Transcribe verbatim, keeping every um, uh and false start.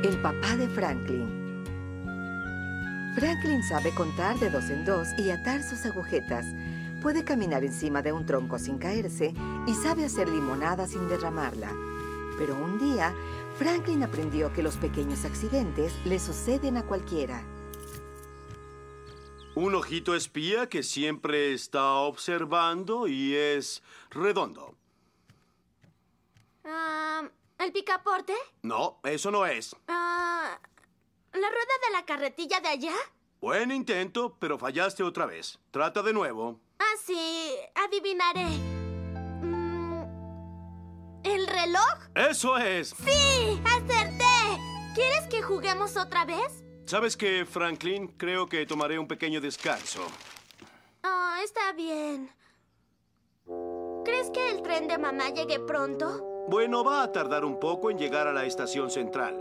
El papá de Franklin. Franklin sabe contar de dos en dos y atar sus agujetas. Puede caminar encima de un tronco sin caerse y sabe hacer limonada sin derramarla. Pero un día, Franklin aprendió que los pequeños accidentes le suceden a cualquiera. Un ojito espía que siempre está observando y es redondo. Ah, ¿el picaporte? No, eso no es. Ah, ¿la rueda de la carretilla de allá? Buen intento, pero fallaste otra vez. Trata de nuevo. Ah, sí, adivinaré. Mm, ¿el reloj? ¡Eso es! ¡Sí! ¡Acerté! ¿Quieres que juguemos otra vez? ¿Sabes qué, Franklin? Creo que tomaré un pequeño descanso. Ah, está bien. ¿Crees que el tren de mamá llegue pronto? Bueno, va a tardar un poco en llegar a la estación central.